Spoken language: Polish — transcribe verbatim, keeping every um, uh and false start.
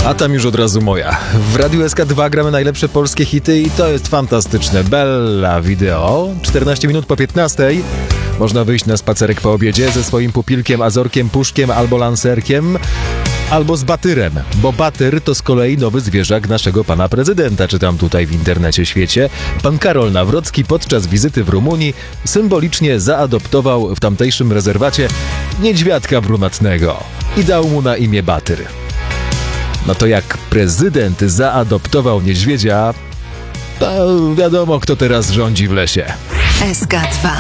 A tam już od razu moja. W Radiu S K dwa gramy najlepsze polskie hity i to jest fantastyczne. Bella Video, czternaście minut po piętnastej. Można wyjść na spacerek po obiedzie ze swoim pupilkiem, azorkiem, puszkiem albo lancerkiem, albo z batyrem, bo batyr to z kolei nowy zwierzak naszego pana prezydenta, czytam tutaj w internecie świecie. Pan Karol Nawrocki podczas wizyty w Rumunii symbolicznie zaadoptował w tamtejszym rezerwacie niedźwiadka brunatnego i dał mu na imię Batyr. No to jak prezydent zaadoptował niedźwiedzia, to wiadomo, kto teraz rządzi w lesie. S K dwa.